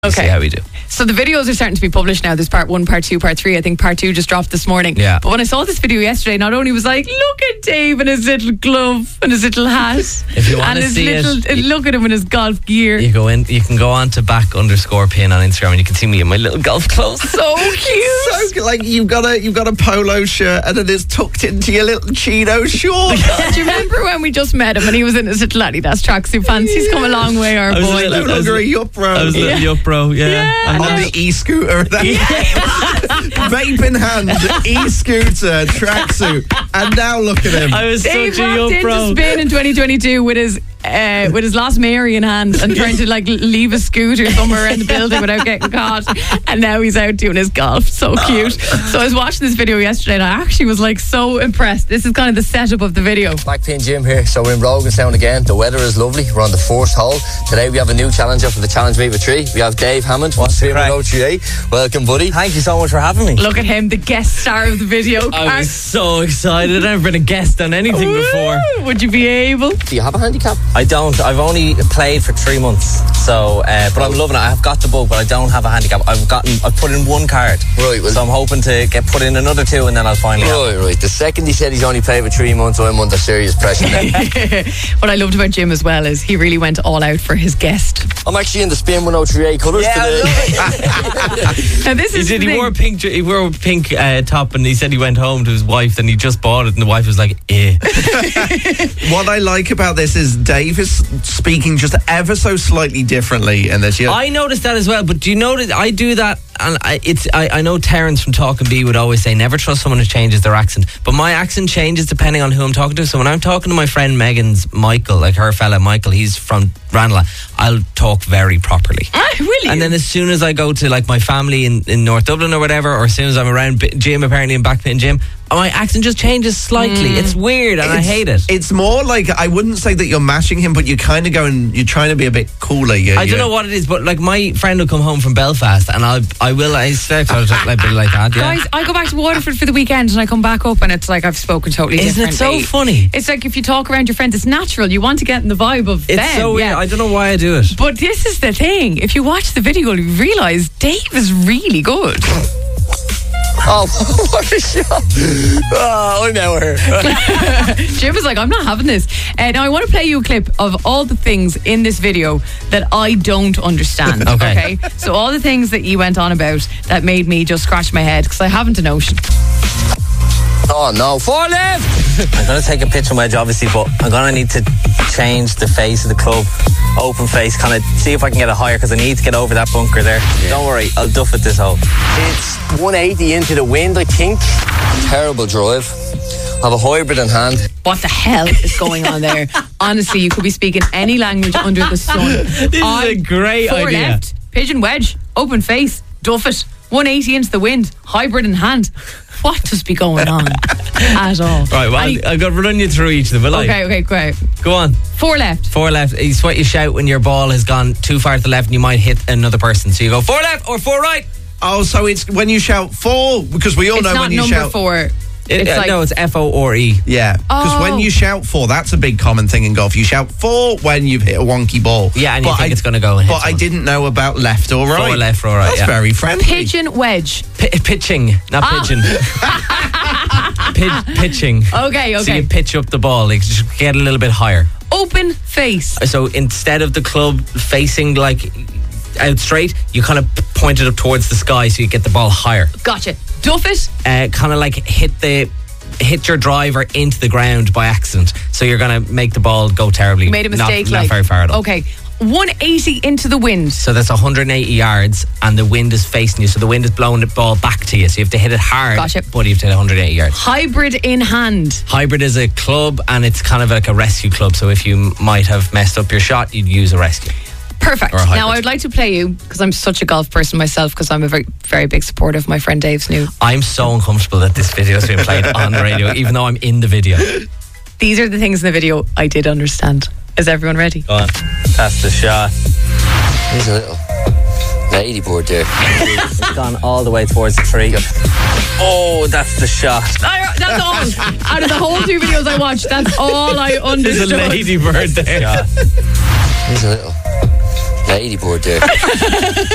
Okay. See how we do. So the videos are starting to be published now. There's part 1, part 2, part 3. I think part 2 just dropped this morning. Yeah. But when I saw this video yesterday, not only was like, look at Dave and his little glove and his little hat. If you want and to his see little, it, look at him in his golf gear. you go in. You can go on to back_pin on Instagram, and you can see me in my little golf clothes. So cute. So like you've got a polo shirt and then it's tucked into your little chino shorts. Do you remember when we just met him and he was in his little Adidas tracksuit pants? He's come a long way, our I was boy. No longer a yup bro. I was a little yup bro, yeah. Yeah. On the e-scooter, vape in hand, e-scooter, tracksuit, and now look at him. I was Dave such a walked yup into bro. Spain in 2022 with his Lost Mary in hand and trying to like leave a scooter somewhere around the building without getting caught, and now he's out doing his golf. So cute. So I was watching this video yesterday and I actually was like so impressed. This is kind of the setup of the video. Backpin Jim here. So we're in Roganstown again. The weather is lovely. We're on the 4th hole. Today we have a new challenger for the Challenge Meet with Tree. We have Dave Hammond. What's the crack? 338. Welcome, buddy. Thank you so much for having me. Look at him, the guest star of the video. I was so excited. I've never been a guest on anything before. Would you be able? Do you have a handicap? I don't. I've only played for 3 months, so but I'm loving it. I've got the book, but I don't have a handicap. I've put in 1 card. Right, well, So I'm hoping to get put in another 2, and then I'll finally have it. Right. The second he said he's only played for 3 months, I'm under serious pressure now. What I loved about Jim as well is he really went all out for his guest. I'm actually in the Spin 1038 colours Yeah, I today. love it. Now this He is did. the He thing. wore a pink top, and he said he went home to his wife, and he just bought it, and the wife was like, "Eh." What I like about this is Dave is speaking just ever so slightly differently in this. I noticed that as well, but do you notice I do that? And I know Terence from Talking Bee would always say never trust someone who changes their accent, but my accent changes depending on who I'm talking to. So when I'm talking to my friend Megan's Michael, like her fella Michael, he's from Ranelagh, I'll talk very properly. Really? And then as soon as I go to like my family in North Dublin or whatever, or as soon as I'm around Jim, apparently in Backpin Jim, my accent just changes slightly. It's weird and I hate it. It's more like, I wouldn't say that you're matching him, but you're kind of going, you're trying to be a bit cooler. I don't know what it is, but like my friend will come home from Belfast, and I expect I'll just like be like that. Yeah. Guys, I go back to Waterford for the weekend and I come back up and it's like I've spoken totally Isn't it differently. so funny? It's like if you talk around your friends, it's natural. You want to get in the vibe of It's them. so weird. yeah. I don't know why I do it. But this is the thing. If you watch the video, you realise Dave is really good. Oh, what a shot. Oh, I'm out here. Jim is like, I'm not having this. Now, I want to play you a clip of all the things in this video that I don't understand. Okay. So all the things that you went on about that made me just scratch my head because I haven't a notion. Oh, no. 4 left. I'm going to take a pitching wedge, obviously, but I'm going to need to change the face of the club. Open face, kind of see if I can get it higher, because I need to get over that bunker there. Yeah. Don't worry, I'll duff it this hole. It's 180 into the wind, I think. Terrible drive. I have a hybrid in hand. What the hell is going on there? Honestly, you could be speaking any language under the sun. This is a great 4 idea. left, pigeon wedge, open face, duff it, 180 into the wind, hybrid in hand. What does be going on at all? Right, well, I've got to run you through each of them, will I? Okay, great. Go on. 4 left. 4 left. It's what you shout when your ball has gone too far to the left and you might hit another person. So you go 4 left or 4 right. Oh, so it's when you shout 4, because we all It's know not when you number shout 4. It's like, no, it's F-O-R-E. Yeah, because when you shout 4, that's a big common thing in golf. You shout 4 when you've hit a wonky ball. Yeah, and you think it's going to go and hit But I someone. didn't know about left or right. 4 left or right, That's yeah. very friendly. pigeon wedge. Pitching, not pigeon. Pitching. Okay. So you pitch up the ball, like just get a little bit higher. Open face. So instead of the club facing like out straight, you kind of point it up towards the sky so you get the ball higher. Gotcha. Duff it. Kind of like hit your driver into the ground by accident. So you're going to make the ball go terribly. You made a mistake. Not very far at all. Okay. 180 into the wind. So that's 180 yards and the wind is facing you. So the wind is blowing the ball back to you. So you have to hit it hard. Gotcha. But you have to hit 180 yards. Hybrid in hand. Hybrid is a club and it's kind of like a rescue club. So if you might have messed up your shot, you'd use a rescue. Perfect. Or a hybrid. Now, I would like to play you, because I'm such a golf person myself, because I'm a very, very big supporter of my friend Dave's new. I'm so uncomfortable that this video is being played on the radio, even though I'm in the video. These are the things in the video I did understand. Is everyone ready? Go on. That's the shot. There's a little ladyboard there. It's gone all the way towards the tree. Oh, that's the shot. That's all. Out of the whole 2 videos I watched, that's all I There's understood. a ladybird there. There's a little ladyboard there.